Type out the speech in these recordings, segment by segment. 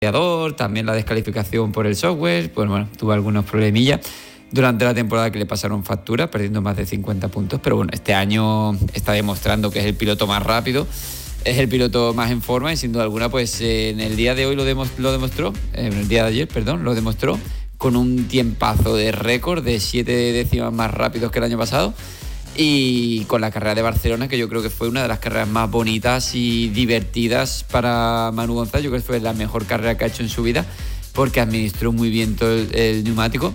también la descalificación por el software, pues bueno, tuvo algunos problemillas durante la temporada que le pasaron factura, perdiendo más de 50 puntos, pero bueno, este año está demostrando que es el piloto más rápido, es el piloto más en forma y sin duda alguna pues en el día de hoy lo demostró, en el día de ayer, perdón, lo demostró con un tiempazo de récord de 7 décimas más rápidos que el año pasado. Y con la carrera de Barcelona, que yo creo que fue una de las carreras más bonitas y divertidas para Manu González. Yo creo que fue la mejor carrera que ha hecho en su vida, porque administró muy bien todo el neumático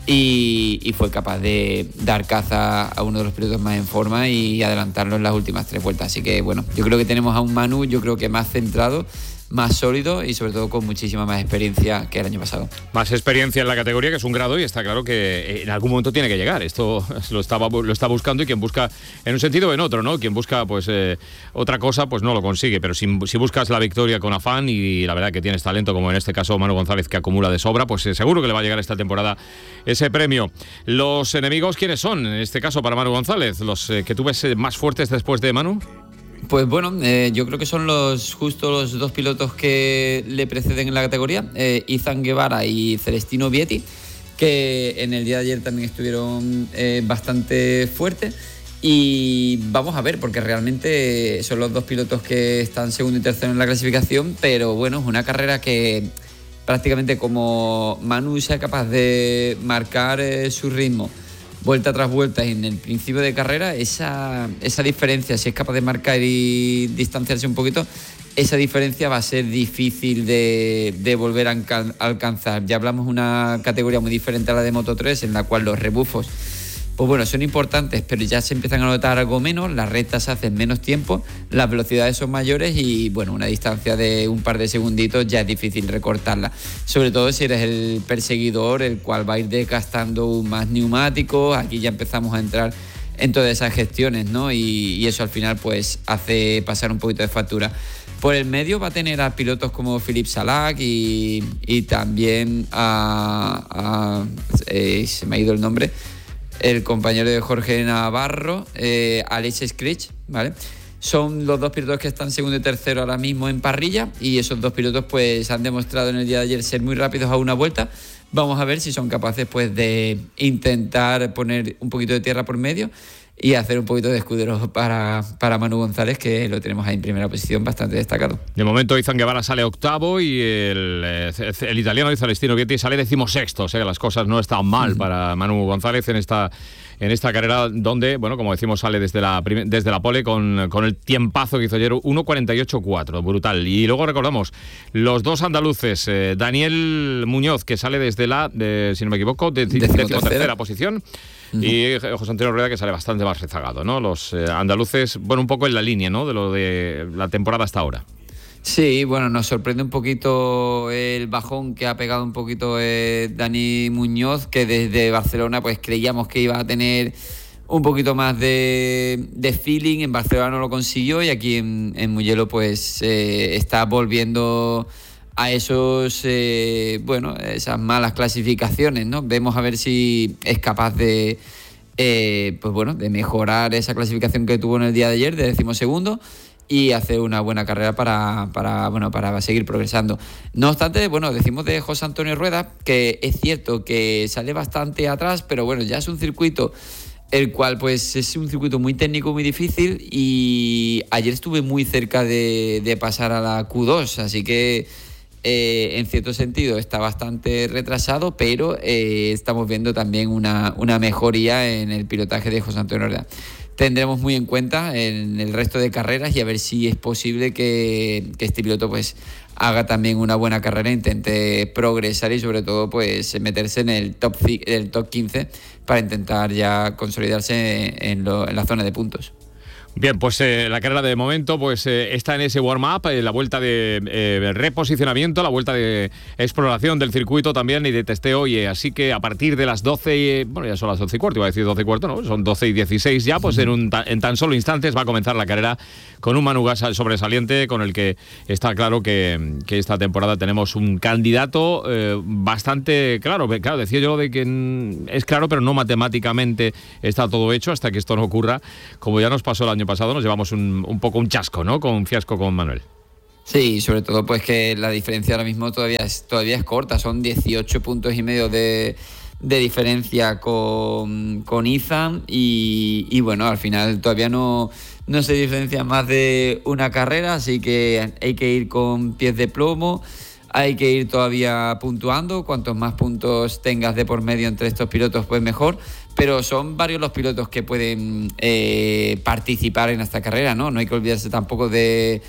y fue capaz de dar caza a uno de los pilotos más en forma y adelantarlo en las últimas 3 vueltas. Así que bueno, yo creo que tenemos a un Manu, yo creo que más centrado, más sólido y sobre todo con muchísima más experiencia que el año pasado. Más experiencia en la categoría, que es un grado, y está claro que en algún momento tiene que llegar. Esto lo está buscando, y quien busca en un sentido o en otro, ¿no? Quien busca pues otra cosa, pues no lo consigue. Pero si buscas la victoria con afán, y la verdad que tienes talento, como en este caso Manu González, que acumula de sobra, pues seguro que le va a llegar esta temporada ese premio. ¿Los enemigos quiénes son, en este caso, para Manu González? ¿Los que tú ves más fuertes después de Manu? Pues bueno, yo creo que son justo los 2 pilotos que le preceden en la categoría, Izan Guevara y Celestino Vietti, que en el día de ayer también estuvieron bastante fuertes. Y vamos a ver, porque realmente son los 2 pilotos que están segundo y tercero en la clasificación, pero bueno, es una carrera que prácticamente como Manu sea capaz de marcar su ritmo vuelta tras vuelta y en el principio de carrera, esa diferencia, si es capaz de marcar y distanciarse un poquito, esa diferencia va a ser difícil de volver a alcanzar. Ya hablamos de una categoría muy diferente a la de Moto 3, en la cual los rebufos, pues bueno, son importantes, pero ya se empiezan a notar algo menos, las rectas se hacen menos tiempo, las velocidades son mayores y bueno, una distancia de un par de segunditos ya es difícil recortarla. Sobre todo si eres el perseguidor, el cual va a ir desgastando más neumáticos, aquí ya empezamos a entrar en todas esas gestiones, ¿no? Y eso al final pues hace pasar un poquito de factura. Por el medio va a tener a pilotos como Philippe Salac y también se me ha ido el nombre, el compañero de Jorge Navarro, Alex Scritch, ¿vale? Son los 2 pilotos que están segundo y tercero ahora mismo en parrilla, y esos 2 pilotos pues han demostrado en el día de ayer ser muy rápidos a una vuelta. Vamos a ver si son capaces pues de intentar poner un poquito de tierra por medio y hacer un poquito de escudero para Manu González, que lo tenemos ahí en primera posición bastante destacado. De momento Izan Guevara sale octavo y el italiano Celestino Vietti sale 16º. O sea, las cosas no están mal para Manu González en esta carrera, donde, bueno, como decimos, sale desde la pole con el tiempazo que hizo ayer, 1:48.4, brutal. Y luego recordamos los 2 andaluces, Daniel Muñoz, que sale desde si no me equivoco, decimotercera posición, y José Antonio Rueda, que sale bastante más rezagado, ¿no? Los andaluces, bueno, un poco en la línea, ¿no?, de lo de la temporada hasta ahora. Sí, bueno, nos sorprende un poquito el bajón que ha pegado un poquito Dani Muñoz, que desde Barcelona pues creíamos que iba a tener un poquito más de feeling. En Barcelona no lo consiguió y aquí en Mugello pues está volviendo a esas malas clasificaciones, ¿no? Vemos a ver si es capaz de mejorar esa clasificación que tuvo en el día de ayer, de 12º, y hacer una buena carrera para seguir progresando. No obstante, bueno, decimos de José Antonio Rueda, que es cierto que sale bastante atrás, pero bueno, ya es un circuito el cual pues es un circuito muy técnico, muy difícil, y ayer estuve muy cerca de pasar a la Q2, así que en cierto sentido está bastante retrasado, pero estamos viendo también una mejoría en el pilotaje de José Antonio Rueda. Tendremos muy en cuenta en el resto de carreras y a ver si es posible que este piloto pues haga también una buena carrera, intente progresar y sobre todo pues meterse en el top 15 para intentar ya consolidarse en la zona de puntos. Bien, pues la carrera de momento pues está en ese warm-up, la vuelta de reposicionamiento, la vuelta de exploración del circuito también y de testeo, y así que a partir de las 12, bueno, ya son las 12:15, iba a decir 12:15, no, son 12:16 ya, pues en tan solo instantes va a comenzar la carrera con un Manu González sobresaliente, con el que está claro que esta temporada tenemos un candidato bastante claro. Claro, decía yo de que es claro, pero no matemáticamente está todo hecho hasta que esto no ocurra, como ya nos pasó el año pasado. Nos llevamos un poco un chasco, ¿no?, con un fiasco con Manuel. Sí, sobre todo pues que la diferencia ahora mismo todavía es corta, son 18 puntos y medio de diferencia con Ethan y bueno, al final todavía no se diferencia más de una carrera, así que hay que ir con pies de plomo, hay que ir todavía puntuando, cuantos más puntos tengas de por medio entre estos pilotos pues mejor, pero son varios los pilotos que pueden participar en esta carrera, ¿no? No hay que olvidarse tampoco de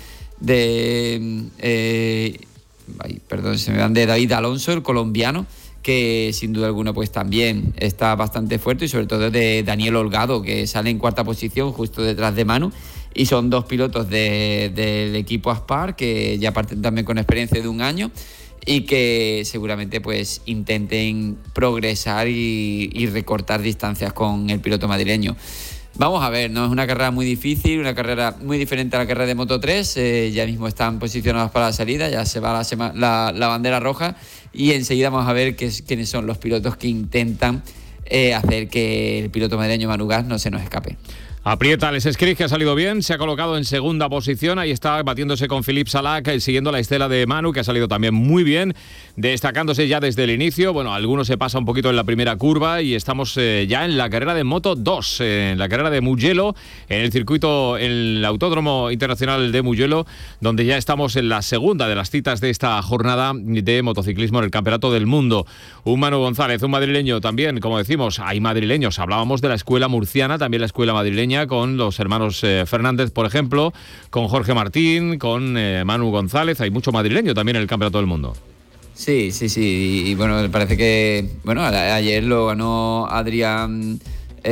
David Alonso, el colombiano, que sin duda alguna pues también está bastante fuerte, y sobre todo de Daniel Holgado, que sale en cuarta posición justo detrás de Manu, y son dos pilotos del equipo Aspar que ya parten también con experiencia de un año y que seguramente pues intenten progresar y recortar distancias con el piloto madrileño. Vamos a ver, ¿no? Es una carrera muy difícil, una carrera muy diferente a la carrera de Moto3. Ya mismo están posicionados para la salida, ya se va la bandera roja, y enseguida vamos a ver quiénes son los pilotos que intentan hacer que el piloto madrileño Manu Gas no se nos escape. Aprieta Alex Escrig, que ha salido bien, se ha colocado en segunda posición, ahí está batiéndose con Philippe Salac, siguiendo la estela de Manu, que ha salido también muy bien, destacándose ya desde el inicio. Bueno, algunos se pasa un poquito en la primera curva y estamos ya en la carrera de Moto 2, en la carrera de Mugello, en el circuito, en el Autódromo Internacional de Mugello, donde ya estamos en la segunda de las citas de esta jornada de motociclismo en el Campeonato del Mundo. Un Manu González, un madrileño también, como decimos, hay madrileños, hablábamos de la escuela murciana, también la escuela madrileña, con los hermanos Fernández, por ejemplo, con Jorge Martín, con Manu González. Hay mucho madrileño también en el Campeonato del Mundo. Sí. Y bueno, parece que ayer lo ganó Adrián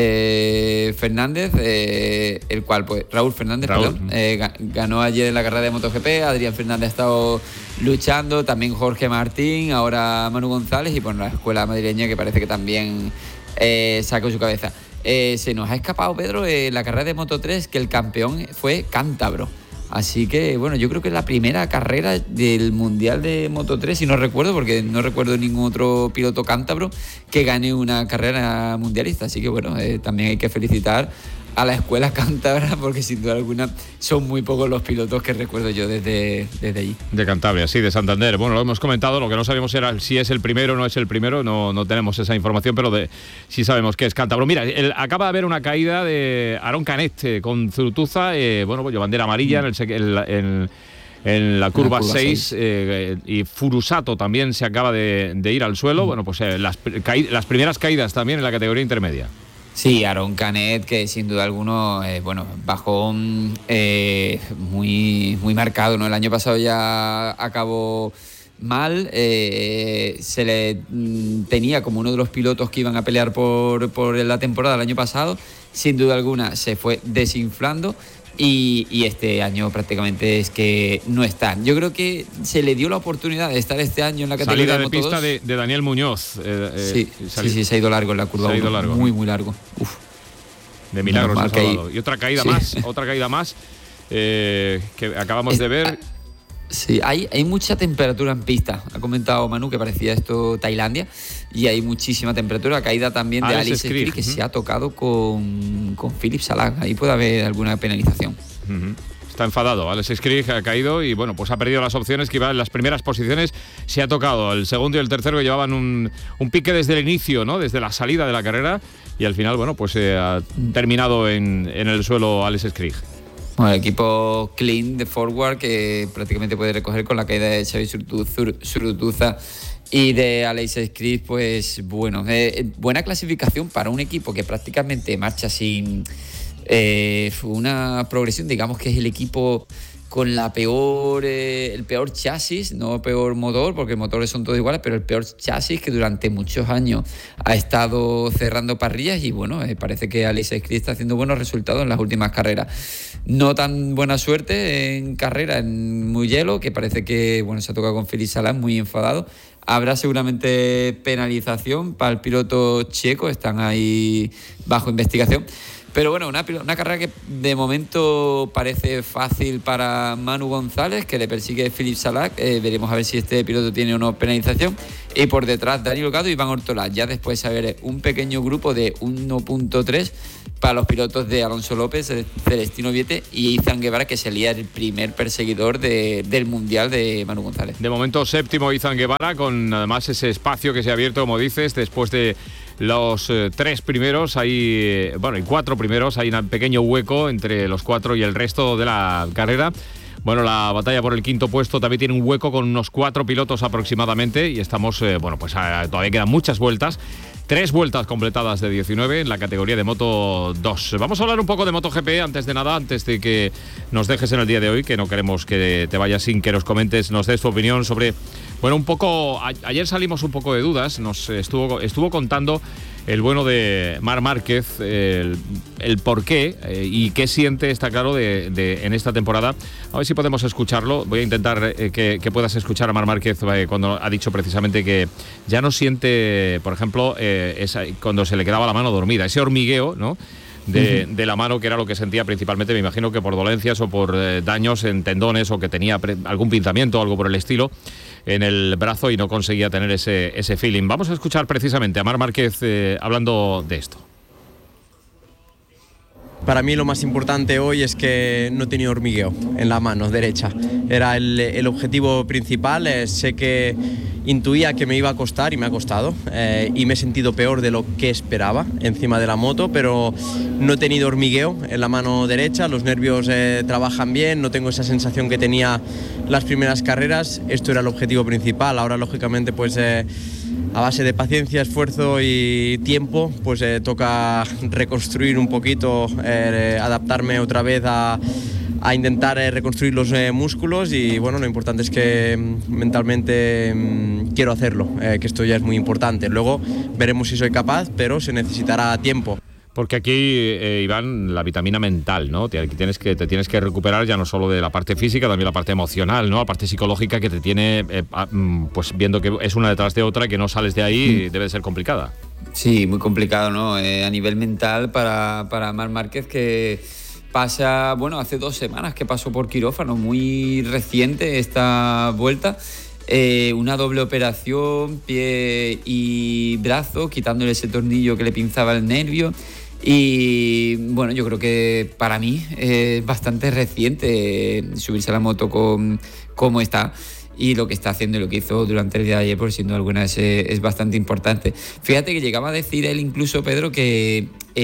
Fernández, el cual pues Raúl Fernández, ganó ayer en la carrera de MotoGP. Adrián Fernández ha estado luchando, también Jorge Martín, ahora Manu González, y bueno, la escuela madrileña que parece que también sacó su cabeza. Se nos ha escapado, Pedro, la carrera de Moto3, que el campeón fue cántabro. Así que, bueno, yo creo que es la primera carrera del Mundial de Moto3, y no recuerdo, porque no recuerdo ningún otro piloto cántabro que gane una carrera mundialista. Así que, bueno, también hay que felicitar a la escuela cántabra, porque sin duda alguna son muy pocos los pilotos que recuerdo yo desde allí. De Cantabria, sí, de Santander. Bueno, lo hemos comentado, lo que no sabíamos era si es el primero o no es el primero, no tenemos esa información, pero sí sabemos que es cántabro. Mira, acaba de haber una caída de Aron Canet con Zurutuza, pues bandera amarilla en la curva 6, y Furusato también se acaba de ir al suelo. Bueno, pues las primeras caídas también en la categoría intermedia. Sí, Aron Canet, que sin duda alguno, bajón muy marcado, ¿no? El año pasado ya acabó mal, se le tenía como uno de los pilotos que iban a pelear por la temporada del año pasado. Sin duda alguna se fue desinflando, y este año prácticamente es que no está. Yo creo que se le dio la oportunidad de estar este año en la categoría salida de pista de Daniel Muñoz. Sí, se ha ido largo en la curva. Se ha ido largo. Muy largo. Uf. De milagros ha salvado. Y otra caída más que acabamos de ver. Sí, hay mucha temperatura en pista. Ha comentado Manu que parecía esto Tailandia, y hay muchísima temperatura. Caída también de Alex Escrig, que se ha tocado con Philippe Salac. Ahí puede haber alguna penalización. Está enfadado. Alex Escrig ha caído y bueno, pues ha perdido las opciones, que iba en las primeras posiciones. Se ha tocado el segundo y el tercero, que llevaban un pique desde el inicio, ¿no? Desde la salida de la carrera, y al final, bueno, pues ha terminado en el suelo Alex Escrig. Bueno, el equipo clean de Forward, que prácticamente puede recoger con la caída de Xavi Zurutuza y de Alex Escrig, pues bueno, buena clasificación para un equipo que prácticamente marcha sin una progresión. Digamos que es el equipo con el peor chasis, no peor motor, porque motores son todos iguales, pero el peor chasis, que durante muchos años ha estado cerrando parrillas, y bueno, parece que Alex Escrig está haciendo buenos resultados en las últimas carreras. No tan buena suerte en carrera en Mugello, que parece que se ha tocado con Philippe Salac, muy enfadado. Habrá seguramente penalización para el piloto checo, están ahí bajo investigación. Pero bueno, una carrera que de momento parece fácil para Manu González, que le persigue Philippe Salac. Veremos a ver si este piloto tiene o no penalización. Y por detrás Daniel Gado y Iván Ortolá. Ya después a ver un pequeño grupo de 1.3 para los pilotos de Alonso López, Celestino Vietti y Izan Guevara, que sería el primer perseguidor del Mundial de Manu González. De momento séptimo Izan Guevara, con además ese espacio que se ha abierto, como dices, después de los tres primeros, y 4 primeros, hay un pequeño hueco entre los 4 y el resto de la carrera. Bueno, la batalla por el quinto puesto también tiene un hueco con unos 4 pilotos aproximadamente y estamos, todavía quedan muchas vueltas. 3 vueltas completadas de 19 en la categoría de Moto 2. Vamos a hablar un poco de MotoGP antes de que nos dejes en el día de hoy, que no queremos que te vayas sin que nos comentes, nos des tu opinión sobre... Bueno, un poco... Ayer salimos un poco de dudas, nos estuvo contando el bueno de Marc Márquez, el por qué y qué siente, está claro, en esta temporada. A ver si podemos escucharlo. Voy a intentar que puedas escuchar a Marc Márquez cuando ha dicho precisamente que ya no siente, por ejemplo, cuando se le quedaba la mano dormida, ese hormigueo, ¿no?, de la mano, que era lo que sentía principalmente, me imagino que por dolencias o por daños en tendones, o que tenía algún pinzamiento o algo por el estilo en el brazo y no conseguía tener ese feeling. Vamos a escuchar precisamente a Marc Márquez hablando de esto. Para mí lo más importante hoy es que no tenía hormigueo en la mano derecha. Era el objetivo principal. Sé que intuía que me iba a costar y me ha costado. Y me he sentido peor de lo que esperaba encima de la moto, pero no he tenido hormigueo en la mano derecha. Los nervios trabajan bien, no tengo esa sensación que tenía las primeras carreras. Esto era el objetivo principal. Ahora, lógicamente, pues... a base de paciencia, esfuerzo y tiempo, pues toca reconstruir un poquito, adaptarme otra vez a intentar reconstruir los músculos y bueno, lo importante es que mentalmente quiero hacerlo, que esto ya es muy importante. Luego veremos si soy capaz, pero se necesitará tiempo. Porque aquí, Iván, la vitamina mental, ¿no? Te tienes que recuperar ya no solo de la parte física, también la parte emocional, ¿no? La parte psicológica que te tiene, pues viendo que es una detrás de otra y que no sales de ahí, debe ser complicada. Sí, muy complicado, ¿no? A nivel mental para Marc Márquez, que pasa, bueno, hace 2 semanas que pasó por quirófano, muy reciente esta vuelta. Una doble operación, pie y brazo, quitándole ese tornillo que le pinzaba el nervio. Y bueno, yo creo que para mí es bastante reciente subirse a la moto con cómo está y lo que está haciendo y lo que hizo durante el día de ayer, por siendo alguna, es bastante importante. Fíjate que llegaba a decir él incluso, Pedro, que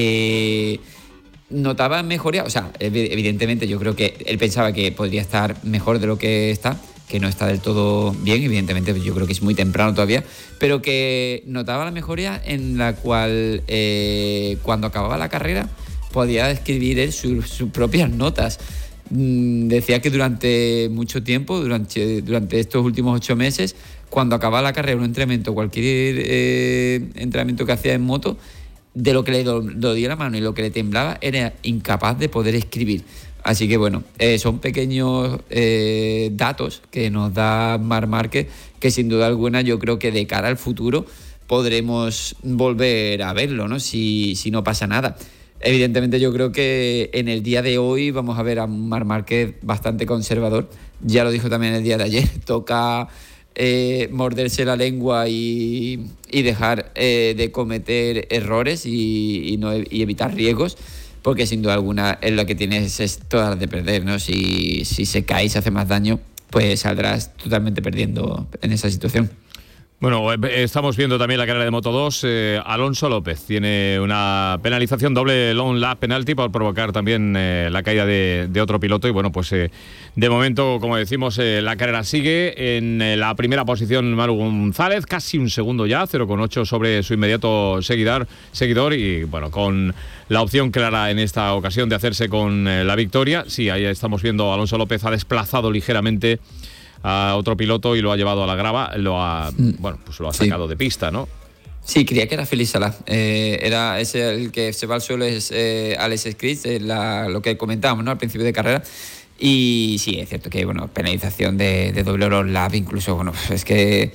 notaba mejoría. O sea, evidentemente yo creo que él pensaba que podría estar mejor de lo que está, que no está del todo bien, evidentemente yo creo que es muy temprano todavía, pero que notaba la mejoría en la cual cuando acababa la carrera podía escribir él sus propias notas. Decía que durante mucho tiempo, durante estos últimos 8 meses, cuando acababa la carrera, un entrenamiento, cualquier entrenamiento que hacía en moto, de lo que le dolía la mano y lo que le temblaba, era incapaz de poder escribir. Así que bueno, son pequeños datos que nos da Marc Márquez, que sin duda alguna yo creo que de cara al futuro podremos volver a verlo, ¿no? Si no pasa nada. Evidentemente yo creo que en el día de hoy vamos a ver a Marc Márquez bastante conservador. Ya lo dijo también el día de ayer, toca morderse la lengua y dejar de cometer errores y evitar riesgos, porque sin duda alguna es lo que tienes es todas las de perder, ¿no? Si se cae y se hace más daño, pues saldrás totalmente perdiendo en esa situación. Bueno, estamos viendo también la carrera de Moto 2. Alonso López tiene una penalización, doble long lap penalty, por provocar también la caída de otro piloto. Y bueno, pues de momento, como decimos, la carrera sigue. En la primera posición Manu González, casi un segundo ya, 0,8 sobre su inmediato seguidor. Y bueno, con la opción clara en esta ocasión de hacerse con la victoria. Sí, ahí estamos viendo a Alonso López ha desplazado ligeramente a otro piloto y lo ha llevado a la grava, lo ha sacado de pista, ¿no? Sí, creía que era Philippe Salac. Era ese el que se va al suelo, es Alex Escritz, lo que comentábamos, ¿no?, al principio de carrera. Y sí, es cierto que, bueno, penalización de doble long lap, incluso, bueno, es que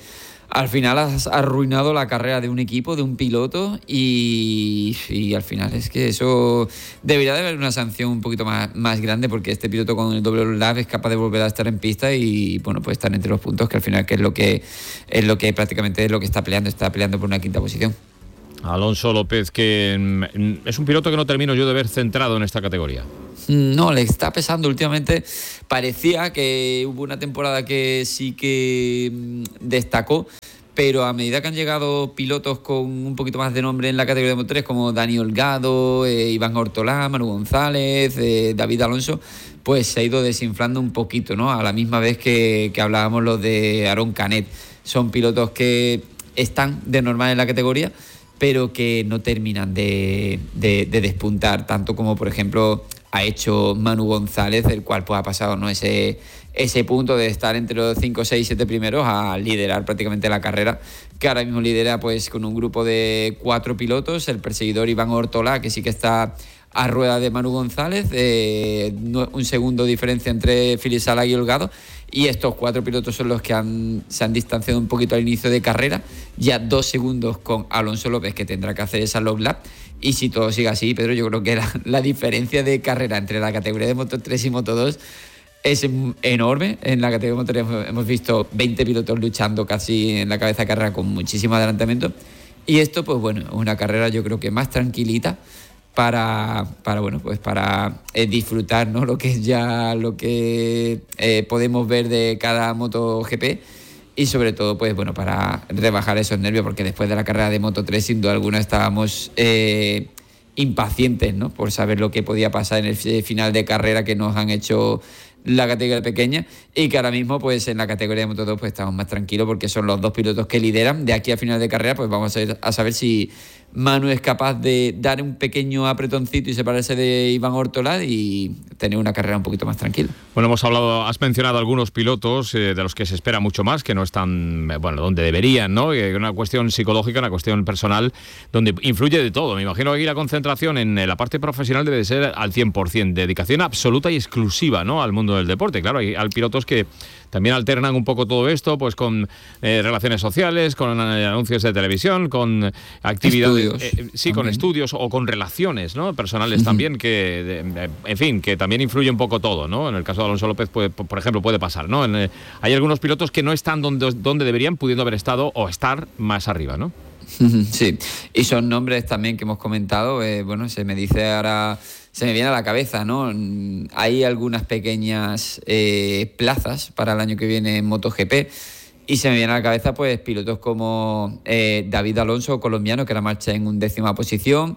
al final has arruinado la carrera de un equipo, de un piloto, y al final es que eso debería de haber una sanción un poquito más grande, porque este piloto con el doble lap es capaz de volver a estar en pista y bueno, pues estar entre los puntos, que al final que es lo que prácticamente es lo que está peleando por una quinta posición. Alonso López, que es un piloto que no termino yo de ver centrado en esta categoría. No, le está pesando últimamente. Parecía que hubo una temporada que sí que destacó, pero a medida que han llegado pilotos con un poquito más de nombre en la categoría de Moto3, como Dani Holgado, Iván Ortolá, Manu González, David Alonso, pues se ha ido desinflando un poquito, ¿no? A la misma vez que hablábamos los de Aaron Canet. Son pilotos que están de normal en la categoría, pero que no terminan de despuntar, tanto como, por ejemplo, ha hecho Manu González, el cual pues ha pasado, ¿no?, ese punto de estar entre los 5, 6, 7 primeros a liderar prácticamente la carrera, que ahora mismo lidera pues con un grupo de 4 pilotos, el perseguidor Iván Ortolá, que sí que está a rueda de Manu González, un segundo diferencia entre Filipe Sala y Holgado, y estos 4 pilotos son los que se han distanciado un poquito al inicio de carrera, ya 2 segundos con Alonso López, que tendrá que hacer esa long lap. Y si todo sigue así, Pedro, yo creo que la diferencia de carrera entre la categoría de Moto 3 y Moto 2 es enorme. En la categoría de Moto 3 hemos visto 20 pilotos luchando casi en la cabeza de carrera con muchísimo adelantamiento, y esto pues bueno, es una carrera yo creo que más tranquilita para disfrutar, ¿no?, lo que es ya lo que podemos ver de cada MotoGP, y sobre todo pues bueno, para rebajar esos nervios, porque después de la carrera de Moto 3 sin duda alguna estábamos impacientes, ¿no?, por saber lo que podía pasar en el final de carrera que nos han hecho la categoría pequeña, y que ahora mismo pues en la categoría de Moto 2 pues estamos más tranquilos, porque son los 2 pilotos que lideran. De aquí a final de carrera pues vamos a saber si Manu es capaz de dar un pequeño apretoncito y separarse de Iván Ortolá y tener una carrera un poquito más tranquila. Bueno, has mencionado algunos pilotos de los que se espera mucho más, que no están, bueno, donde deberían, ¿no? Una cuestión psicológica, una cuestión personal, donde influye de todo. Me imagino que aquí la concentración en la parte profesional debe ser al 100%, dedicación absoluta y exclusiva, ¿no?, al mundo del deporte. Claro, hay pilotos que también alternan un poco todo esto, pues con relaciones sociales, con anuncios de televisión, con actividades, con estudios o con relaciones, ¿no?, personales también, que en fin, que también influye un poco todo, ¿no? En el caso de Alonso López, por ejemplo, puede pasar, ¿no? Hay algunos pilotos que no están donde deberían, pudiendo haber estado o estar más arriba, ¿no? Sí, y son nombres también que hemos comentado. Bueno, se me viene a la cabeza, ¿no? Hay algunas pequeñas plazas para el año que viene en MotoGP, y se me viene a la cabeza pues pilotos como David Alonso, colombiano, que ahora marcha en 11ª posición,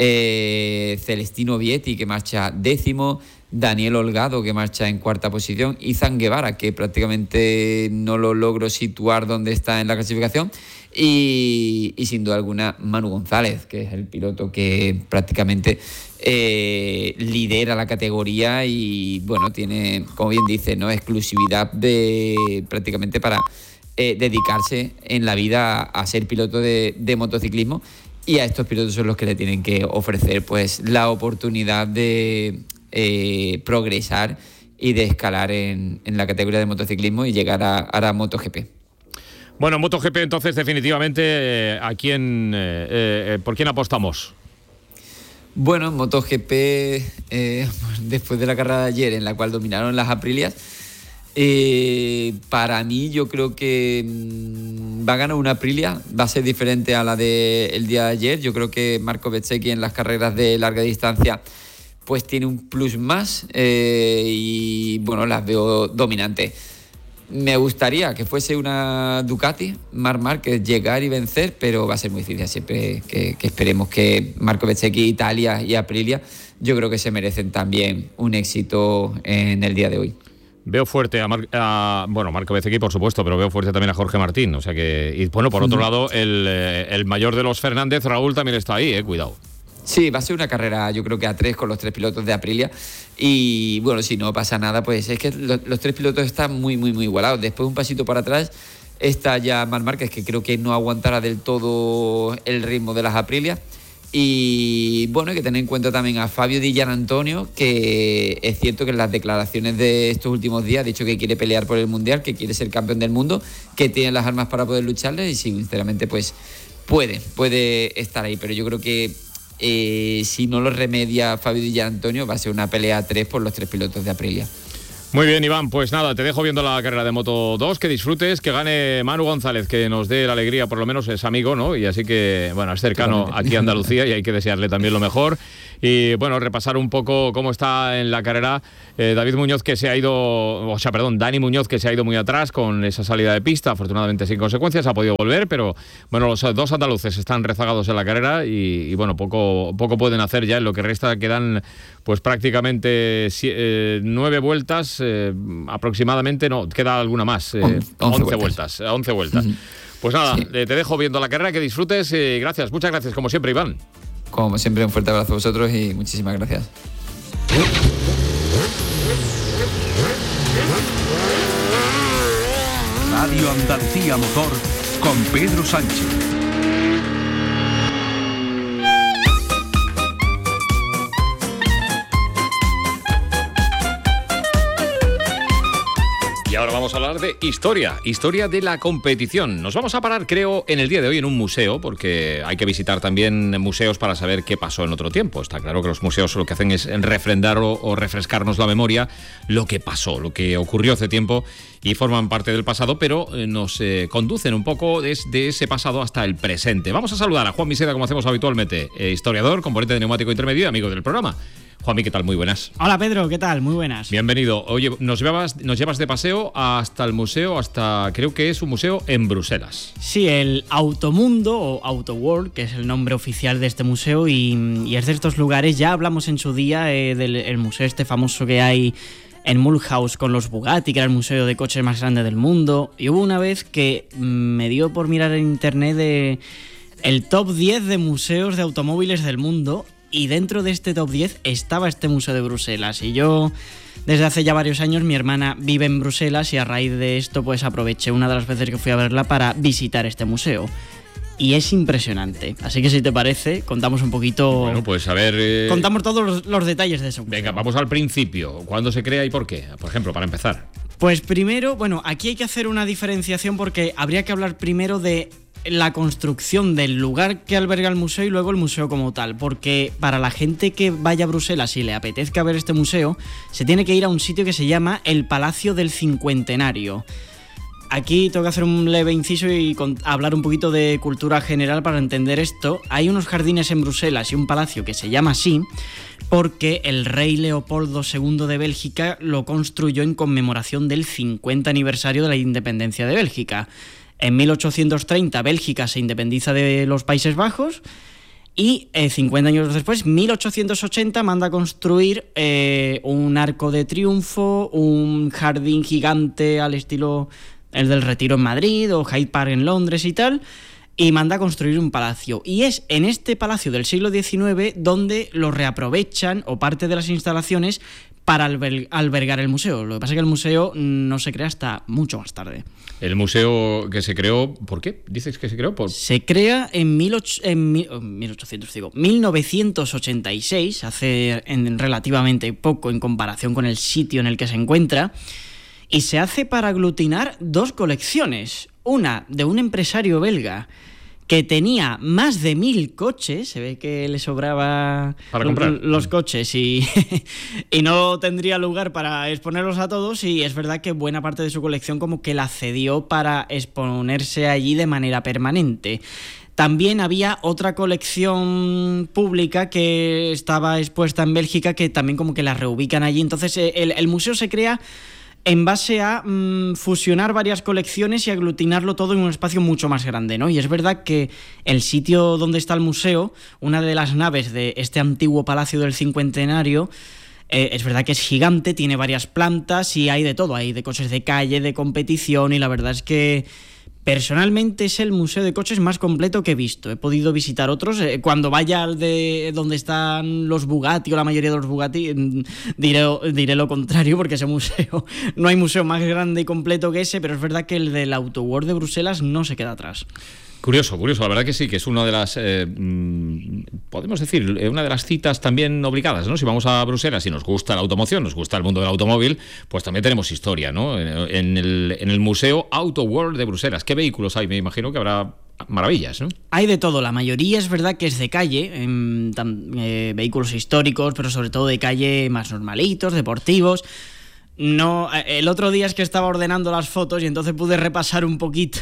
Celestino Vietti, que marcha 10º, Daniel Holgado, que marcha en 4ª posición, Izan Guevara, que prácticamente no lo logro situar donde está en la clasificación, y sin duda alguna Manu González, que es el piloto que prácticamente lidera la categoría y bueno, tiene, como bien dice, ¿no?, exclusividad prácticamente para dedicarse en la vida a ser piloto de motociclismo, y a estos pilotos son los que le tienen que ofrecer pues la oportunidad de progresar y de escalar en la categoría de motociclismo y llegar a MotoGP. Bueno, MotoGP entonces definitivamente, ¿por quién apostamos? Bueno, MotoGP, después de la carrera de ayer en la cual dominaron las Aprilias, para mí yo creo que va a ganar una Aprilia, va a ser diferente a la del día de ayer. Yo creo que Marco Bezzecchi en las carreras de larga distancia pues tiene un plus más, y bueno, las veo dominantes. Me gustaría que fuese una Ducati, Marc Márquez, llegar y vencer, pero va a ser muy difícil. Siempre que esperemos que Marco Bezzecchi, Italia y Aprilia, yo creo que se merecen también un éxito en el día de hoy. Veo fuerte Marco Bezzecchi, por supuesto, pero veo fuerte también a Jorge Martín. O sea que, y bueno, por otro lado, el mayor de los Fernández, Raúl, también está ahí, cuidado. Sí, va a ser una carrera, yo creo que a 3 con los 3 pilotos de Aprilia. Y bueno, si no pasa nada, pues es que los 3 pilotos están muy, muy, muy igualados. Después, un pasito para atrás, está ya Marc Márquez, que creo que no aguantará del todo el ritmo de las Aprilias. Y bueno, hay que tener en cuenta también a Fabio Di Giannantonio, que es cierto que en las declaraciones de estos últimos días ha dicho que quiere pelear por el Mundial, que quiere ser campeón del mundo, que tiene las armas para poder lucharle y sinceramente pues puede estar ahí. Pero yo creo que si no lo remedia Fabio Di Giannantonio va a ser una pelea a 3 por los 3 pilotos de Aprilia. Muy bien, Iván, pues nada, te dejo viendo la carrera de Moto 2, que disfrutes, que gane Manu González, que nos dé la alegría, por lo menos es amigo, ¿no? Y así que, bueno, es cercano aquí a Andalucía y hay que desearle también lo mejor. Y bueno, repasar un poco cómo está en la carrera Dani Muñoz, que se ha ido muy atrás con esa salida de pista, afortunadamente sin consecuencias, ha podido volver, pero bueno, los dos andaluces están rezagados en la carrera y bueno, poco pueden hacer ya. En lo que resta quedan pues prácticamente 9 vueltas aproximadamente, no, queda alguna más, 11 vueltas. Pues nada, te dejo viendo la carrera, que disfrutes y gracias, muchas gracias como siempre, Iván. Como siempre, un fuerte abrazo a vosotros y muchísimas gracias. Radio Andalucía Motor con Pedro Sánchez. Y ahora vamos a hablar de historia de la competición. Nos vamos a parar, creo, en el día de hoy en un museo, porque hay que visitar también museos para saber qué pasó en otro tiempo. Está claro que los museos lo que hacen es refrendar o refrescarnos la memoria, lo que pasó, lo que ocurrió hace tiempo, y forman parte del pasado, pero nos conducen un poco desde ese pasado hasta el presente. Vamos a saludar a Juan Miseda, como hacemos habitualmente, historiador, componente de neumático intermedio y amigo del programa. Juanmi, ¿qué tal? Muy buenas. Hola Pedro, ¿qué tal? Muy buenas. Bienvenido. Oye, nos llevas de paseo hasta el museo, creo que es un museo en Bruselas. Sí, el Automundo o Autoworld, que es el nombre oficial de este museo, y es de estos lugares. Ya hablamos en su día del museo este famoso que hay en Mulhouse con los Bugatti, que era el museo de coches más grande del mundo. Y hubo una vez que me dio por mirar en internet el top 10 de museos de automóviles del mundo. Y dentro de este top 10 estaba este museo de Bruselas. Y yo, desde hace ya varios años, mi hermana vive en Bruselas y a raíz de esto pues aproveché una de las veces que fui a verla para visitar este museo. Y es impresionante. Así que si te parece, contamos un poquito... Bueno, pues a ver... Contamos todos los detalles de eso. Venga, vamos al principio. ¿Cuándo se crea y por qué? Por ejemplo, para empezar. Pues primero, bueno, aquí hay que hacer una diferenciación porque habría que hablar primero de la construcción del lugar que alberga el museo y luego el museo como tal, porque para la gente que vaya a Bruselas y le apetezca ver este museo, se tiene que ir a un sitio que se llama el Palacio del Cincuentenario. Aquí tengo que hacer un leve inciso y hablar un poquito de cultura general para entender esto. Hay unos jardines en Bruselas y un palacio que se llama así porque el rey Leopoldo II de Bélgica lo construyó en conmemoración del 50 aniversario de la independencia de Bélgica. En 1830 Bélgica se independiza de los Países Bajos y 50 años después, 1880, manda a construir un arco de triunfo, un jardín gigante al estilo el del Retiro en Madrid o Hyde Park en Londres y tal, y manda a construir un palacio. Y es en este palacio del siglo XIX donde lo reaprovechan o parte de las instalaciones para albergar el museo. Lo que pasa es que el museo no se crea hasta mucho más tarde. El museo que se creó, ¿por qué? ¿Dices que se creó? Se crea en 1986, hace relativamente poco en comparación con el sitio en el que se encuentra, y se hace para aglutinar dos colecciones. Una de un empresario belga que tenía más de 1000 coches, se ve que le sobraba para comprar los coches y no tendría lugar para exponerlos a todos, y es verdad que buena parte de su colección como que la cedió para exponerse allí de manera permanente. También había otra colección pública que estaba expuesta en Bélgica que también como que la reubican allí. Entonces el museo se crea en base a fusionar varias colecciones y aglutinarlo todo en un espacio mucho más grande, ¿no? Y es verdad que el sitio donde está el museo, una de las naves de este antiguo Palacio del Cincuentenario, es verdad que es gigante, tiene varias plantas y hay de todo, hay de coches de calle, de competición, y la verdad es que personalmente es el museo de coches más completo que he visto. He podido visitar otros. Cuando vaya al de donde están los Bugatti o la mayoría de los Bugatti, diré lo contrario, porque ese museo, no hay museo más grande y completo que ese, pero es verdad que el del Autoworld de Bruselas no se queda atrás. Curioso, la verdad que sí, que es una de las, podemos decir, una de las citas también obligadas, ¿no? Si vamos a Bruselas y nos gusta la automoción, nos gusta el mundo del automóvil, pues también tenemos historia, ¿no? En el Museo Auto World de Bruselas. ¿Qué vehículos hay? Me imagino que habrá maravillas, ¿no? Hay de todo, la mayoría es verdad que es de calle, vehículos históricos, pero sobre todo de calle más normalitos, deportivos. No, el otro día es que estaba ordenando las fotos y entonces pude repasar un poquito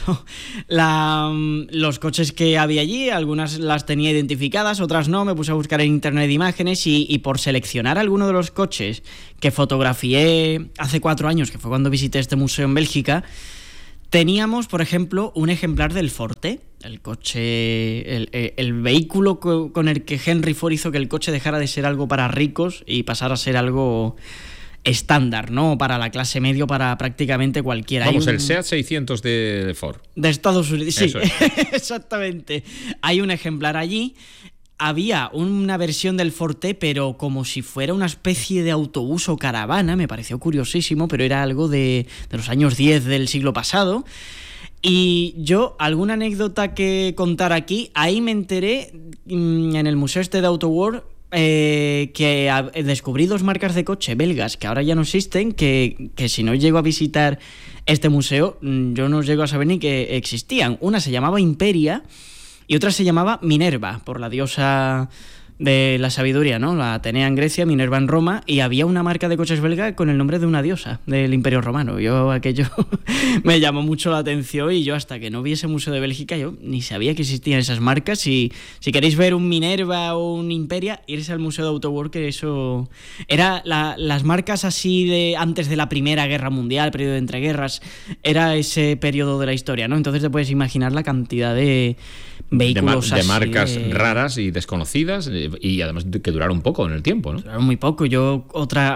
los coches que había allí. Algunas las tenía identificadas, otras no. Me puse a buscar en internet imágenes y por seleccionar alguno de los coches que fotografié hace 4 años, que fue cuando visité este museo en Bélgica, teníamos, por ejemplo, un ejemplar del Forte, el coche, el vehículo con el que Henry Ford hizo que el coche dejara de ser algo para ricos y pasara a ser algo estándar, ¿no? Para la clase medio, para prácticamente cualquiera. Vamos, el Seat 600 de Ford. De Estados Unidos, sí, es. Exactamente. Hay un ejemplar allí. Había una versión del Forte, pero como si fuera una especie de autobús o caravana, me pareció curiosísimo, pero era algo de los años 10 del siglo pasado. Y yo, alguna anécdota que contar aquí, ahí me enteré en el museo de Auto World, que descubrí 2 marcas de coche belgas que ahora ya no existen, que si no llego a visitar este museo, yo no llego a saber ni que existían. Una se llamaba Imperia y otra se llamaba Minerva, por la diosa de la sabiduría, ¿no? La Atenea en Grecia, Minerva en Roma, y había una marca de coches belga con el nombre de una diosa del Imperio Romano. Yo aquello me llamó mucho la atención y yo hasta que no vi ese museo de Bélgica yo ni sabía que existían esas marcas. Y si queréis ver un Minerva o un Imperia, irse al Museo de Auto World, que eso era las marcas así de antes de la Primera Guerra Mundial, periodo de entreguerras, era ese periodo de la historia, ¿no? Entonces te puedes imaginar la cantidad de vehículos de marcas raras y desconocidas, y además que duraron poco en el tiempo, ¿no? Duraron muy poco. Yo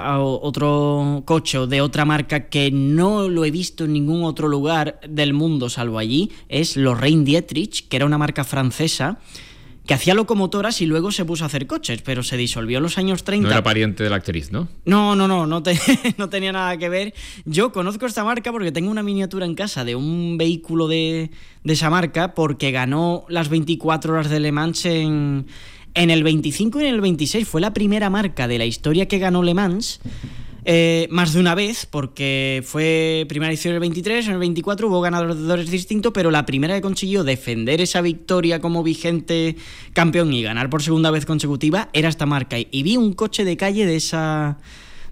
otro coche de otra marca que no lo he visto en ningún otro lugar del mundo salvo allí es Lorraine Dietrich, que era una marca francesa que hacía locomotoras y luego se puso a hacer coches, pero se disolvió en los años 30. No era pariente de la actriz, ¿no? No tenía nada que ver. Yo conozco esta marca porque tengo una miniatura en casa de un vehículo de esa marca, porque ganó las 24 horas de Le Mans en el 25 y en el 26. Fue la primera marca de la historia que ganó Le Mans, más de una vez, porque fue primera edición en el 23, en el 24 hubo ganadores distintos, pero la primera que consiguió defender esa victoria como vigente campeón y ganar por segunda vez consecutiva era esta marca. Y vi un coche de calle de esa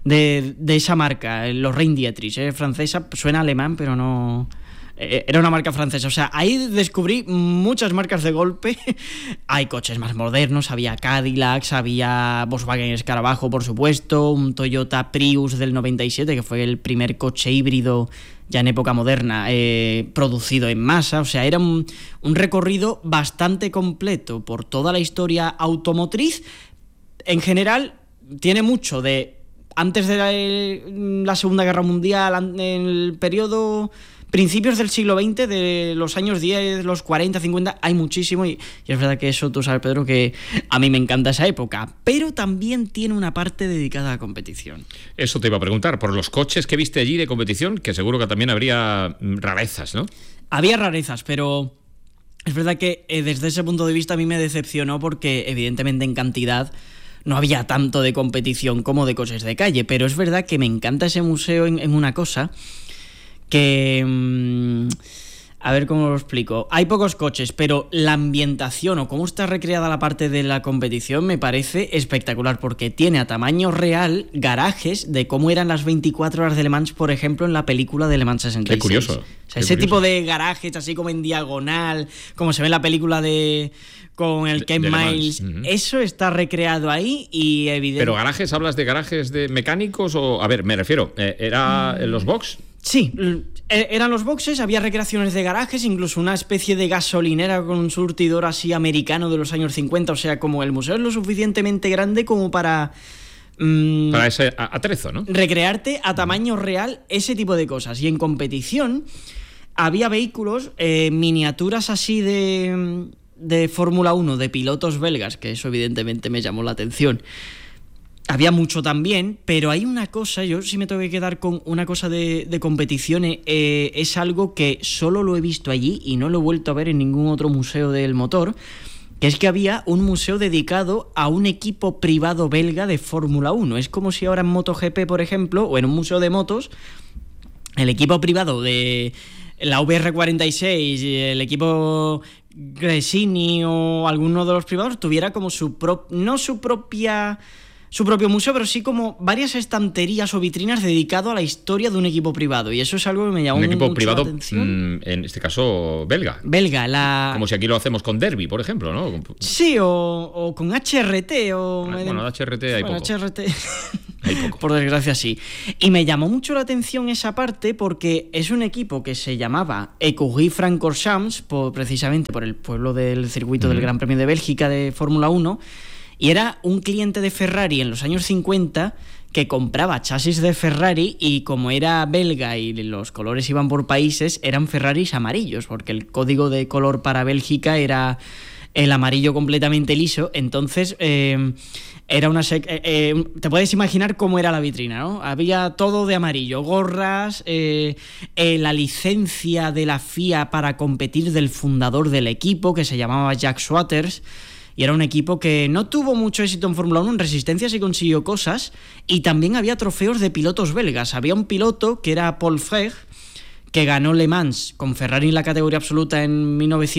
marca, Lorraine Dietrich, francesa, suena alemán, pero no... Era una marca francesa. O sea, ahí descubrí muchas marcas de golpe. Hay coches más modernos, había Cadillacs, había Volkswagen Escarabajo, por supuesto, un Toyota Prius del 97, que fue el primer coche híbrido ya en época moderna producido en masa. O sea, era un recorrido bastante completo por toda la historia automotriz. En general, tiene mucho de antes de la Segunda Guerra Mundial, en el periodo... principios del siglo XX, de los años 10, los 40, 50, hay muchísimo y es verdad que eso, tú sabes, Pedro, que a mí me encanta esa época, pero también tiene una parte dedicada a la competición. Eso te iba a preguntar, por los coches que viste allí de competición, que seguro que también habría rarezas, ¿no? Había rarezas, pero es verdad que desde ese punto de vista a mí me decepcionó porque evidentemente en cantidad no había tanto de competición como de coches de calle, pero es verdad que me encanta ese museo en una cosa que... a ver cómo lo explico. Hay pocos coches, pero la ambientación o cómo está recreada la parte de la competición me parece espectacular, porque tiene a tamaño real garajes de cómo eran las 24 horas de Le Mans, por ejemplo, en la película de Le Mans 66. Qué curioso. O sea, ese tipo de garajes así como en diagonal, como se ve en la película con el Ken Miles, eso está recreado ahí y evidentemente... ¿Pero garajes, hablas de garajes de mecánicos o...? A ver, me refiero, ¿era en los box? Sí, eran los boxes, había recreaciones de garajes, incluso una especie de gasolinera con un surtidor así americano de los años 50, o sea, como el museo es lo suficientemente grande como para ese atrezo, ¿no? Recrearte a tamaño real ese tipo de cosas. Y en competición había vehículos, miniaturas así de Fórmula 1, de pilotos belgas, que eso evidentemente me llamó la atención, había mucho también, pero hay una cosa, yo sí me tengo que quedar con una cosa de competiciones, es algo que solo lo he visto allí y no lo he vuelto a ver en ningún otro museo del motor, que es que había un museo dedicado a un equipo privado belga de Fórmula 1. Es como si ahora en MotoGP, por ejemplo, o en un museo de motos, el equipo privado de la VR46 y el equipo Gresini o alguno de los privados tuviera como su propio museo, pero sí como varias estanterías o vitrinas dedicado a la historia de un equipo privado. Y eso es algo que me llamó mucho la atención. En este caso, belga. Como si aquí lo hacemos con Derby, por ejemplo, ¿no? Sí, o con HRT. Bueno, HRT hay poco. HRT... hay poco. Por desgracia, sí. Y me llamó mucho la atención esa parte porque es un equipo que se llamaba Écurie-Francorchamps, precisamente por el pueblo del circuito del Gran Premio de Bélgica de Fórmula 1, y era un cliente de Ferrari en los años 50 que compraba chasis de Ferrari y como era belga y los colores iban por países, eran Ferraris amarillos, porque el código de color para Bélgica era el amarillo completamente liso. Entonces era una te puedes imaginar cómo era la vitrina, ¿no? Había todo de amarillo, gorras, la licencia de la FIA para competir del fundador del equipo, que se llamaba Jack Swatters. Y era un equipo que no tuvo mucho éxito en Fórmula 1, en resistencia sí consiguió cosas, y también había trofeos de pilotos belgas. Había un piloto que era Paul Frege, que ganó Le Mans con Ferrari en la categoría absoluta en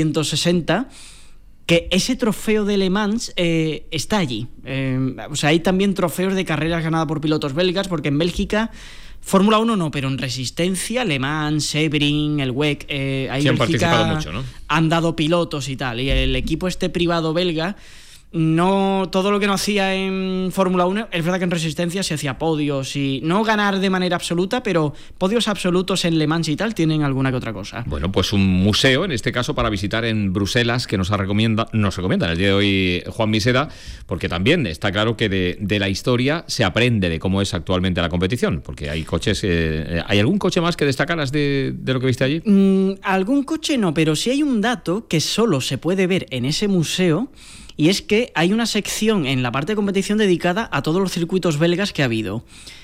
1960, que ese trofeo de Le Mans está allí. O sea, hay también trofeos de carreras ganadas por pilotos belgas, porque en Bélgica... Fórmula 1 no, pero en resistencia, Le Mans, Sebring, el WEC, ahí sí, han participado mucho, ¿no? Han dado pilotos y tal. Y el equipo privado belga, no todo lo que no hacía en Fórmula 1, es verdad que en resistencia se hacía podios y no ganar de manera absoluta, pero podios absolutos en Le Mans y tal tienen alguna que otra cosa. Bueno, pues un museo, en este caso para visitar en Bruselas, que nos recomienda en el día de hoy Juan Miseda, porque también está claro que de la historia se aprende de cómo es actualmente la competición, porque hay coches, ¿hay algún coche más que destacaras de lo que viste allí? Algún coche no, pero sí hay un dato que solo se puede ver en ese museo. Y es que hay una sección en la parte de competición dedicada a todos los circuitos belgas que ha habido.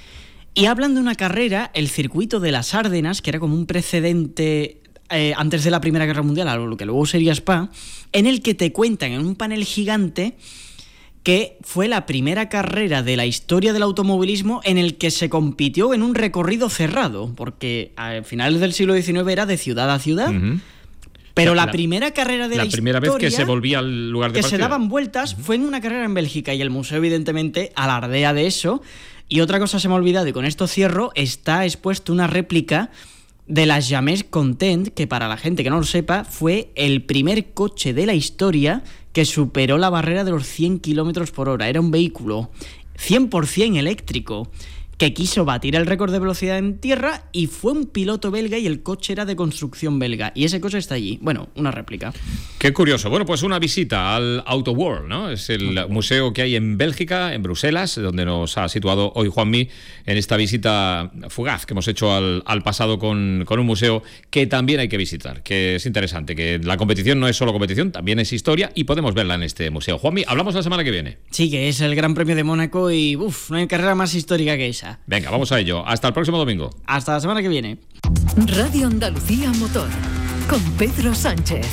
Y hablan de una carrera, el circuito de las Árdenas, que era como un precedente antes de la Primera Guerra Mundial, a lo que luego sería Spa, en el que te cuentan en un panel gigante que fue la primera carrera de la historia del automovilismo en el que se compitió en un recorrido cerrado, porque a finales del siglo XIX era de ciudad a ciudad. Uh-huh. Pero la primera carrera de la historia... La primera vez que se volvía al lugar de partida. Que se daban vueltas fue en una carrera en Bélgica y el museo evidentemente alardea de eso. Y otra cosa se me ha olvidado y con esto cierro, está expuesto una réplica de la James Content, que para la gente que no lo sepa fue el primer coche de la historia que superó la barrera de los 100 km por hora. Era un vehículo 100% eléctrico que quiso batir el récord de velocidad en tierra y fue un piloto belga y el coche era de construcción belga. Y ese coche está allí. Bueno, una réplica. Qué curioso. Bueno, pues una visita al Auto World, ¿no? Es el museo que hay en Bélgica, en Bruselas, donde nos ha situado hoy Juanmi en esta visita fugaz que hemos hecho al pasado con un museo que también hay que visitar, que es interesante, que la competición no es solo competición, también es historia y podemos verla en este museo. Juanmi, hablamos la semana que viene. Sí, que es el Gran Premio de Mónaco y no hay carrera más histórica que esa. Venga, vamos a ello. Hasta el próximo domingo. Hasta la semana que viene. Radio Andalucía Motor, con Pedro Sánchez.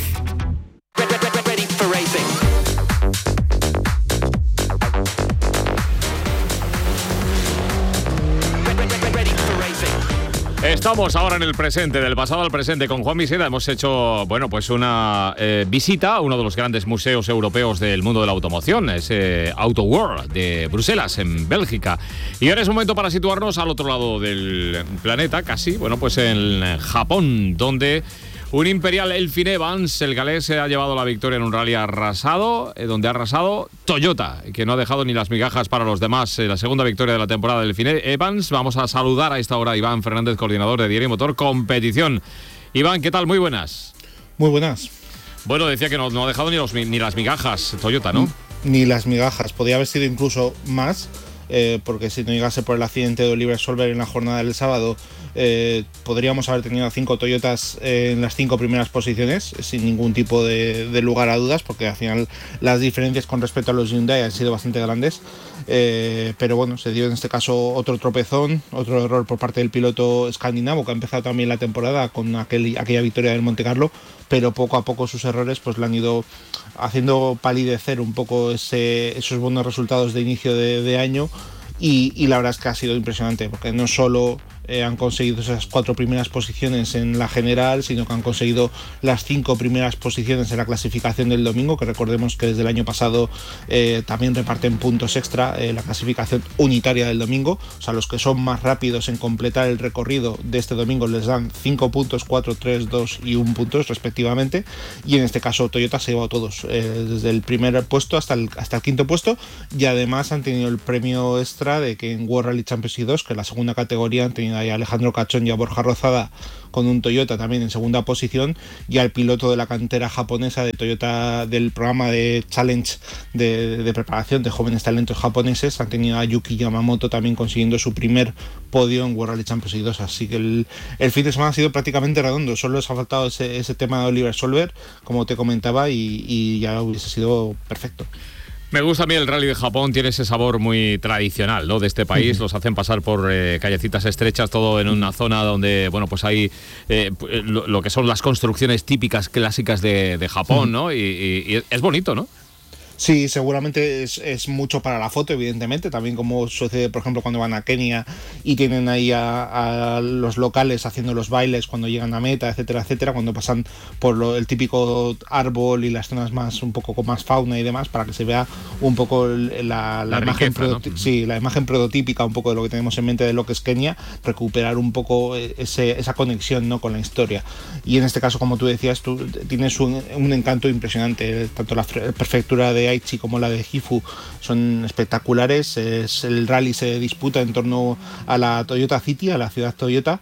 Estamos ahora en el presente, del pasado al presente. Con Juan Miseda hemos hecho, bueno, pues una visita a uno de los grandes museos europeos del mundo de la automoción, ese Auto World de Bruselas, en Bélgica. Y ahora es momento para situarnos al otro lado del planeta, casi, bueno, pues en Japón, donde un Imperial Elfyn Evans, el galés, se ha llevado la victoria en un rally arrasado, donde ha arrasado Toyota, que no ha dejado ni las migajas para los demás. La segunda victoria de la temporada del Elfyn Evans. Vamos a saludar a esta hora a Iván Fernández, coordinador de Diario Motor Competición. Iván, ¿qué tal? Muy buenas. Muy buenas. Bueno, decía que no ha dejado ni las migajas Toyota, ¿no? Ni las migajas. Podría haber sido incluso más, porque si no llegase por el accidente de Oliver Solberg en la jornada del sábado, podríamos haber tenido 5 Toyotas en las 5 primeras posiciones sin ningún tipo de lugar a dudas, porque al final las diferencias con respecto a los Hyundai han sido bastante grandes. pero bueno, se dio en este caso otro tropezón, otro error por parte del piloto escandinavo, que ha empezado también la temporada con aquella victoria del Montecarlo, pero poco a poco sus errores pues le han ido haciendo palidecer un poco esos buenos resultados de inicio de año, y la verdad es que ha sido impresionante, porque no solo han conseguido esas 4 primeras posiciones en la general, sino que han conseguido las 5 primeras posiciones en la clasificación del domingo, que recordemos que desde el año pasado también reparten puntos extra, la clasificación unitaria del domingo. O sea, los que son más rápidos en completar el recorrido de este domingo les dan 5 puntos, 4, 3, 2 y 1 puntos respectivamente, y en este caso Toyota se ha llevado todos, desde el primer puesto hasta el quinto puesto, y además han tenido el premio extra de que en World Rally Championship 2, que es la segunda categoría, han tenido ahí a Alejandro Cachón y a Borja Rozada con un Toyota también en segunda posición, y al piloto de la cantera japonesa de Toyota del programa de Challenge de preparación de jóvenes talentos japoneses, han tenido a Yuki Yamamoto también consiguiendo su primer podio en World Rally Championship 2, así que el fin de semana ha sido prácticamente redondo. Solo les ha faltado ese tema de Oliver Solberg, como te comentaba, y ya hubiese sido perfecto. Me gusta a mí el Rally de Japón, tiene ese sabor muy tradicional, ¿no?, de este país. Los hacen pasar por callecitas estrechas, todo en una zona donde, bueno, pues hay lo que son las construcciones típicas, clásicas de Japón, ¿no? Y es bonito, ¿no? Sí, seguramente es mucho para la foto, evidentemente, también como sucede, por ejemplo, cuando van a Kenia y tienen ahí a los locales haciendo los bailes cuando llegan a meta, etcétera, etcétera, cuando pasan por el típico árbol y las zonas más un poco con más fauna y demás, para que se vea un poco la imagen, riqueza, ¿no? Sí, la imagen prototípica un poco de lo que tenemos en mente de lo que es Kenia, recuperar un poco esa conexión, ¿no?, con la historia. Y en este caso, como tú decías, tú tienes un encanto impresionante, tanto la prefectura de Aichi como la de Gifu son espectaculares. El rally se disputa en torno a la Toyota City, a la ciudad Toyota,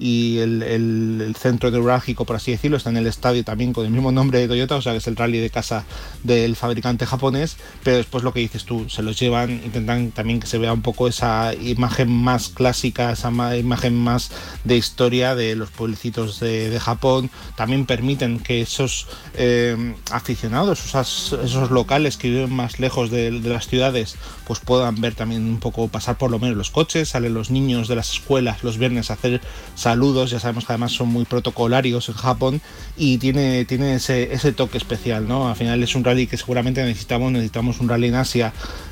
y el centro neurálgico, por así decirlo, está en el estadio también con el mismo nombre de Toyota, o sea que es el rally de casa del fabricante japonés. Pero después, lo que dices tú, se los llevan, intentan también que se vea un poco esa imagen más clásica, esa imagen más de historia de los pueblecitos de Japón. También permiten que esos aficionados, esos locales que viven más lejos de las ciudades, pues puedan ver también un poco, pasar por lo menos los coches. Salen los niños de las escuelas los viernes a hacer saludos, ya sabemos que además son muy protocolarios en Japón, y tiene ese toque especial, ¿no? Al final es un rally que seguramente necesitamos un rally en Asia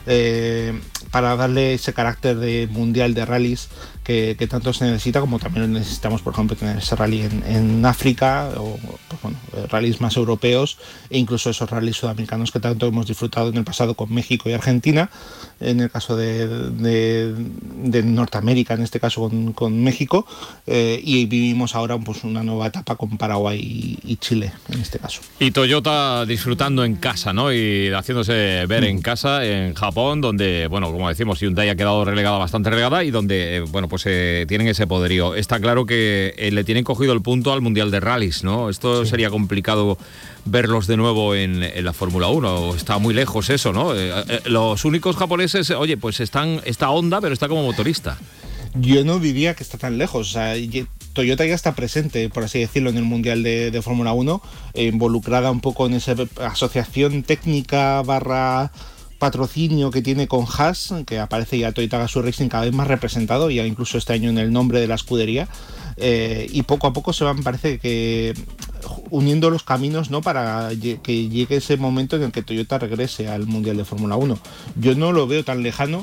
para darle ese carácter de mundial de rallies que tanto se necesita, como también necesitamos, por ejemplo, tener ese rally en África, o pues bueno, rallies más europeos, e incluso esos rallies sudamericanos que tanto hemos disfrutado en el pasado con México y Argentina, en el caso de Norteamérica, en este caso con México, y vivimos ahora pues una nueva etapa con Paraguay y Chile en este caso. Y Toyota disfrutando en casa, ¿no?, y haciéndose ver en casa, en Japón, donde, bueno, como decimos, Hyundai ha quedado relegada, bastante relegada, y donde, bueno, pues tienen ese poderío. Está claro que le tienen cogido el punto al Mundial de Rallys, ¿no? Esto sí. Sería complicado verlos de nuevo en la Fórmula 1, está muy lejos eso, ¿no? Los únicos japoneses, oye, pues está Honda, pero está como motorista. Yo no diría que está tan lejos, o sea, Toyota ya está presente, por así decirlo, en el Mundial de Fórmula 1, involucrada un poco en esa asociación técnica / patrocinio que tiene con Haas, que aparece ya Toyota Gazoo Racing cada vez más representado, ya incluso este año en el nombre de la escudería, y poco a poco se van, parece que, uniendo los caminos, ¿no?, para que llegue ese momento en el que Toyota regrese al Mundial de Fórmula 1. Yo no lo veo tan lejano.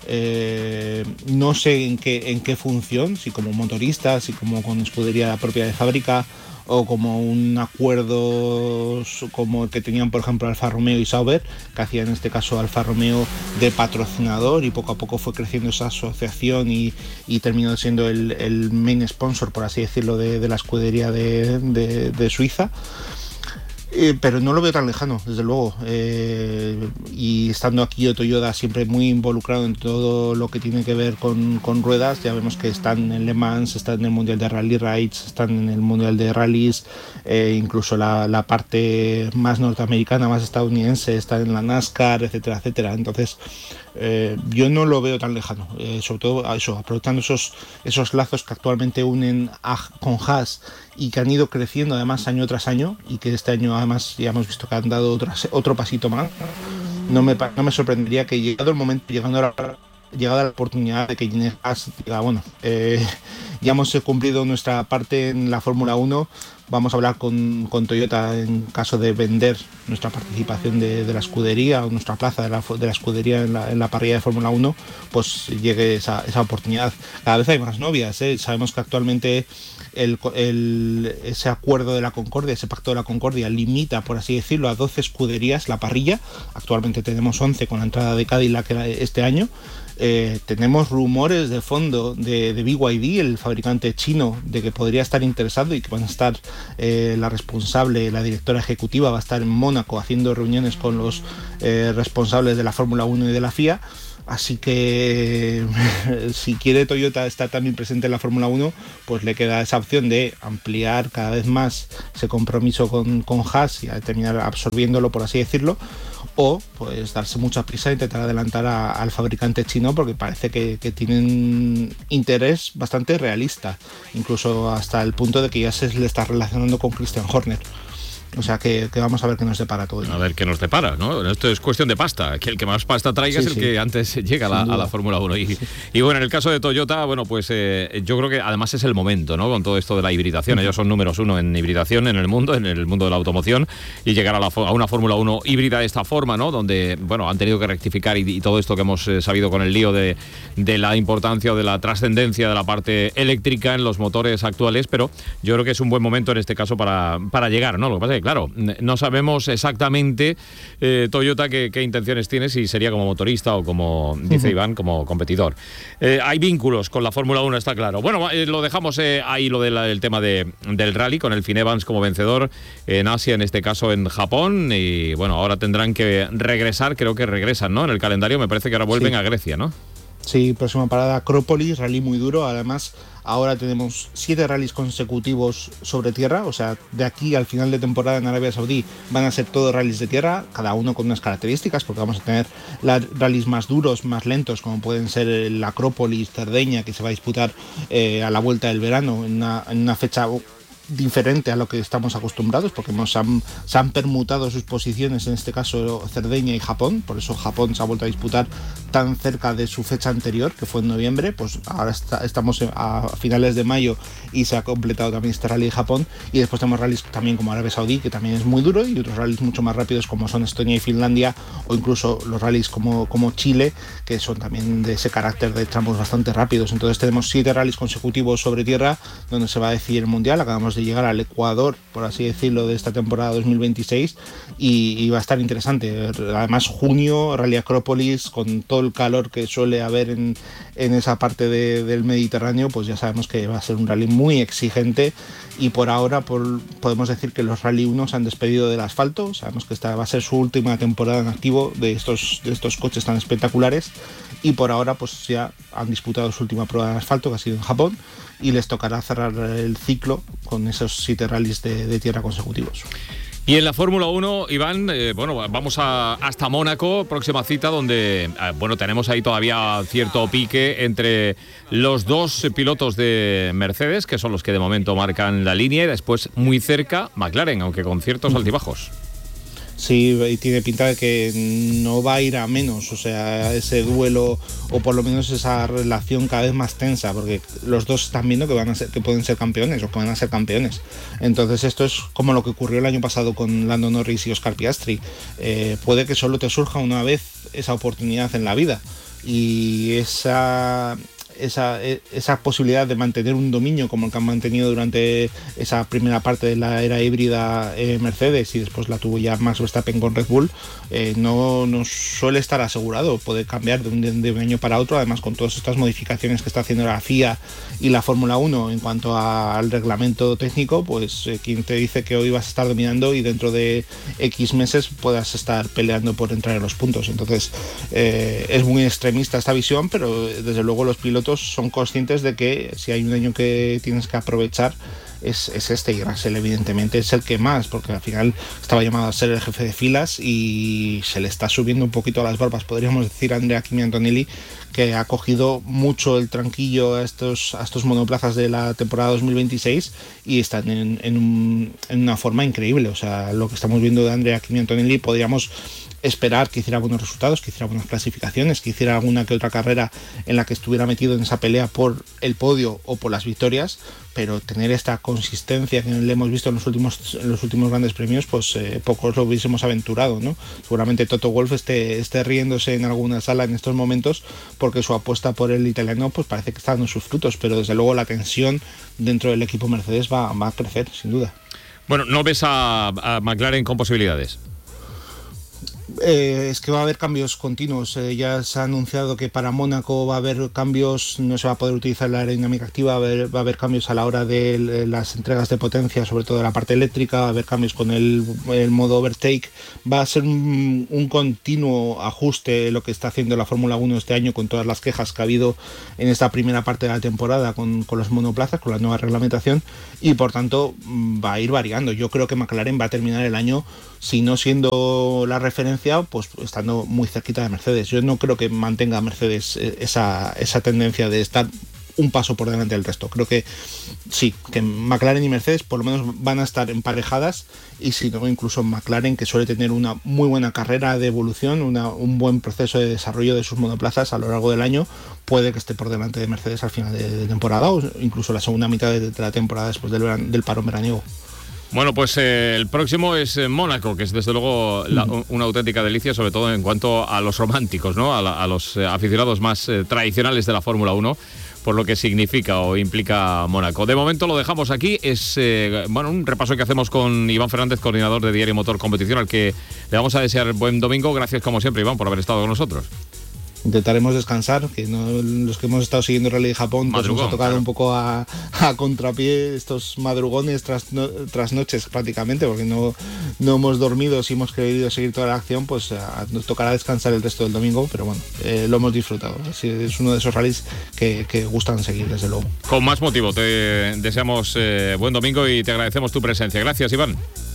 No sé en qué función, si como motorista, si como con escudería propia de fábrica, o como un acuerdo como el que tenían, por ejemplo, Alfa Romeo y Sauber, que hacía en este caso Alfa Romeo de patrocinador, y poco a poco fue creciendo esa asociación y terminó siendo el main sponsor, por así decirlo, de la escudería de Suiza. Pero no lo veo tan lejano, desde luego, y estando aquí Toyota siempre muy involucrado en todo lo que tiene que ver con ruedas. Ya vemos que están en Le Mans, están en el Mundial de Rally Raids, están en el Mundial de Rallys, incluso la parte más norteamericana, más estadounidense, está en la NASCAR, etcétera, etcétera. Entonces yo no lo veo tan lejano, sobre todo eso, aprovechando esos lazos que actualmente unen con Haas y que han ido creciendo además año tras año, y que este año además ya hemos visto que han dado otro pasito más. no me sorprendería que llegado el momento, llegada la oportunidad de que Gene Haas diga, bueno, ya hemos cumplido nuestra parte en la Fórmula 1, vamos a hablar con Toyota en caso de vender nuestra participación de la escudería o nuestra plaza de la escudería en la parrilla de Fórmula 1, pues llegue esa oportunidad. Cada vez hay más novias, sabemos que actualmente ese acuerdo de la Concordia, ese pacto de la Concordia limita, por así decirlo, a 12 escuderías la parrilla. Actualmente tenemos 11 con la entrada de Cadillac este año. Tenemos rumores de fondo de BYD, el fabricante chino, de que podría estar interesado y que van a estar la responsable, la directora ejecutiva va a estar en Mónaco haciendo reuniones con los responsables de la Fórmula 1 y de la FIA. Así que si quiere Toyota estar también presente en la Fórmula 1, pues le queda esa opción de ampliar cada vez más ese compromiso con Haas y a terminar absorbiéndolo, por así decirlo, o pues darse mucha prisa e intentar adelantar al fabricante chino, porque parece que tienen interés bastante realista, incluso hasta el punto de que ya se le está relacionando con Christian Horner. O sea que vamos a ver qué nos depara todo. A ver qué nos depara, ¿no? Esto es cuestión de pasta. Que el que más pasta traiga es el que antes llega a la Fórmula 1. Y bueno, en el caso de Toyota, bueno, pues yo creo que además es el momento, ¿no? Con todo esto de la hibridación. Ellos son números uno en hibridación en el mundo de la automoción. Y llegar a una Fórmula 1 híbrida de esta forma, ¿no? Donde, bueno, han tenido que rectificar y todo esto que hemos sabido con el lío de la importancia o de la trascendencia de la parte eléctrica en los motores actuales. Pero yo creo que es un buen momento en este caso para llegar, ¿no? Lo que pasa es que, claro, no sabemos exactamente Toyota qué intenciones tiene, si sería como motorista o, como dice Iván, como competidor. Hay vínculos con la Fórmula 1, está claro. Bueno, lo dejamos ahí, lo del tema del rally, con el Finn Evans como vencedor en Asia, en este caso en Japón. Y bueno, ahora tendrán que regresar, creo que regresan, ¿no? En el calendario me parece que ahora vuelven a Grecia, ¿no? Sí, próxima parada Acrópolis, rally muy duro. Además, ahora tenemos 7 rallies consecutivos sobre tierra. O sea, de aquí al final de temporada en Arabia Saudí van a ser todos rallies de tierra, cada uno con unas características, porque vamos a tener rallies más duros, más lentos, como pueden ser el Acrópolis, Cerdeña, que se va a disputar a la vuelta del verano, en una fecha diferente a lo que estamos acostumbrados, porque se han permutado sus posiciones, en este caso Cerdeña y Japón. Por eso Japón se ha vuelto a disputar tan cerca de su fecha anterior, que fue en noviembre. Pues ahora estamos a finales de mayo y se ha completado también este rally de Japón. Y después tenemos rallies también como Arabia Saudí, que también es muy duro, y otros rallies mucho más rápidos como son Estonia y Finlandia, o incluso los rallies como Chile, que son también de ese carácter de tramos bastante rápidos. Entonces tenemos 7 rallies consecutivos sobre tierra donde se va a decidir el mundial. Acabamos de llegar al Ecuador, por así decirlo, de esta temporada 2026, y va a estar interesante. Además, junio, Rally Acrópolis, con todo el calor que suele haber en esa parte del Mediterráneo, pues ya sabemos que va a ser un rally muy exigente. Y por ahora podemos decir que los Rally 1 se han despedido del asfalto. Sabemos que esta va a ser su última temporada en activo de estos coches tan espectaculares, y por ahora pues ya han disputado su última prueba de asfalto, que ha sido en Japón, y les tocará cerrar el ciclo con esos 7 rallies de tierra consecutivos. Y en la Fórmula 1, Iván, bueno, vamos hasta Mónaco, próxima cita, donde bueno, tenemos ahí todavía cierto pique entre los dos pilotos de Mercedes, que son los que de momento marcan la línea, y después muy cerca McLaren, aunque con ciertos altibajos. Sí, y tiene pinta de que no va a ir a menos, o sea, ese duelo, o por lo menos esa relación cada vez más tensa, porque los dos están viendo que pueden ser campeones, o que van a ser campeones. Entonces esto es como lo que ocurrió el año pasado con Lando Norris y Oscar Piastri. Puede que solo te surja una vez esa oportunidad en la vida, y esa posibilidad de mantener un dominio como el que han mantenido durante esa primera parte de la era híbrida Mercedes, y después la tuvo ya Max Verstappen con Red Bull, no suele estar asegurado. Puede cambiar de un año para otro, además con todas estas modificaciones que está haciendo la FIA y la Fórmula 1 en cuanto al reglamento técnico. Pues quien te dice que hoy vas a estar dominando y dentro de X meses puedas estar peleando por entrar en los puntos. Entonces es muy extremista esta visión, pero desde luego los pilotos son conscientes de que si hay un año que tienes que aprovechar es este, y Russell evidentemente es el que más, porque al final estaba llamado a ser el jefe de filas y se le está subiendo un poquito a las barbas, podríamos decir, a Andrea Kimi Antonelli, que ha cogido mucho el tranquillo a estos monoplazas de la temporada 2026 y están en una forma increíble. O sea, lo que estamos viendo de Andrea Kimi Antonelli podríamos esperar que hiciera buenos resultados, que hiciera buenas clasificaciones, que hiciera alguna que otra carrera en la que estuviera metido en esa pelea por el podio o por las victorias, pero tener esta consistencia que le hemos visto en los últimos grandes premios, pues pocos lo hubiésemos aventurado, ¿no? Seguramente Toto Wolff esté riéndose en alguna sala en estos momentos porque su apuesta por el italiano pues parece que está dando sus frutos, pero desde luego la tensión dentro del equipo Mercedes va a crecer, sin duda. Bueno, ¿no ves a McLaren con posibilidades? Es que va a haber cambios continuos. Ya se ha anunciado que para Mónaco va a haber cambios, no se va a poder utilizar la aerodinámica activa, va a haber cambios a la hora de las entregas de potencia, sobre todo de la parte eléctrica, va a haber cambios con el modo overtake. Va a ser un continuo ajuste lo que está haciendo la Fórmula 1 este año, con todas las quejas que ha habido en esta primera parte de la temporada con los monoplazas, con la nueva reglamentación, y por tanto va a ir variando. Yo creo que McLaren va a terminar el año, si no siendo la referencia, pues estando muy cerquita de Mercedes. Yo no creo que mantenga Mercedes esa tendencia de estar un paso por delante del resto. Creo que sí, que McLaren y Mercedes por lo menos van a estar emparejadas, y si no, incluso McLaren, que suele tener una muy buena carrera de evolución, un buen proceso de desarrollo de sus monoplazas a lo largo del año, puede que esté por delante de Mercedes al final de temporada, o incluso la segunda mitad de la temporada después del parón veraniego. Bueno, pues el próximo es Mónaco, que es desde luego una auténtica delicia, sobre todo en cuanto a los románticos, ¿no? A los aficionados más tradicionales de la Fórmula 1, por lo que significa o implica Mónaco. De momento lo dejamos aquí. Es un repaso que hacemos con Iván Fernández, coordinador de Diario Motor Competición, al que le vamos a desear buen domingo. Gracias como siempre, Iván, por haber estado con nosotros. Intentaremos descansar, que no, los que hemos estado siguiendo Rally de Japón, pues nos ha tocado, claro, un poco a contrapié estos madrugones tras noches prácticamente, porque no hemos dormido. Si hemos querido seguir toda la acción, pues nos tocará descansar el resto del domingo, pero bueno, lo hemos disfrutado. Es uno de esos rallies que gustan seguir, desde luego. Con más motivo, te deseamos buen domingo y te agradecemos tu presencia. Gracias, Iván.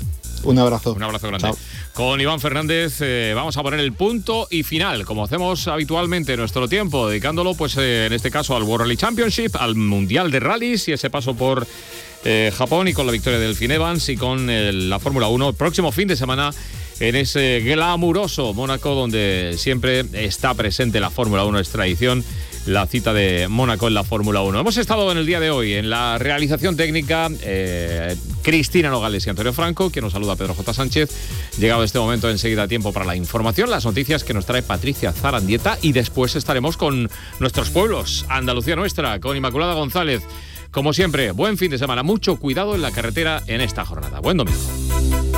Un abrazo. Un abrazo grande. Chao. Con Iván Fernández vamos a poner el punto y final, como hacemos habitualmente en nuestro tiempo, dedicándolo pues en este caso al World Rally Championship, al Mundial de Rallys y ese paso por Japón, y con la victoria del Finn Evans y con la Fórmula 1 el próximo fin de semana en ese glamuroso Mónaco, donde siempre está presente la Fórmula 1, es tradición la cita de Mónaco en la Fórmula 1. Hemos estado en el día de hoy en la realización técnica Cristina Nogales y Antonio Franco, que nos saluda Pedro J. Sánchez. Llegado este momento, enseguida tiempo para la información, las noticias que nos trae Patricia Zarandieta, y después estaremos con nuestros pueblos, Andalucía nuestra, con Inmaculada González. Como siempre, buen fin de semana, mucho cuidado en la carretera en esta jornada. Buen domingo.